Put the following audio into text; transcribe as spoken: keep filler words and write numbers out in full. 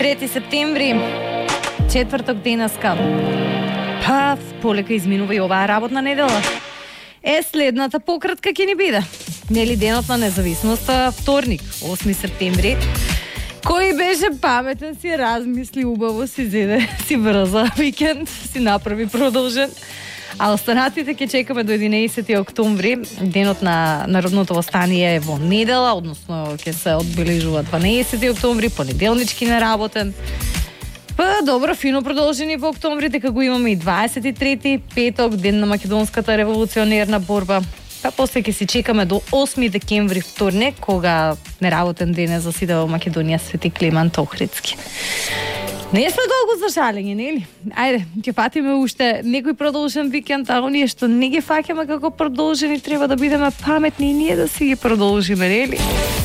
девети септември, четврток денеска. Па, полека изминува и оваа работна недела. Е, следната пократка ќе ни биде. Нели денот на независноста, вторник, осми септември. Кој беше паметен, си размисли убаво, си зеде, си врза викенд, си направи продолжен. А останатите ќе чекаме до единаесети октомври, денот на Народното восстание е во недела, односно ќе се одбележува дванаесети октомври, понеделнички неработен. Па, добро, фино продолжени во октомври, дека го имаме и дваесет и трети, петок, ден на македонската револуционерна борба. Па после ќе си чекаме до осми декември, вторник, кога неработен ден е за сите во Македонија Свети Климент Охридски. Не сме долго за шалење, нели? Ајде, ќе фатиме уште некој продолжен викенд, а оние што не ги фаќаме како продолжени, треба да бидеме паметни и ние да си ги продолжиме, нели?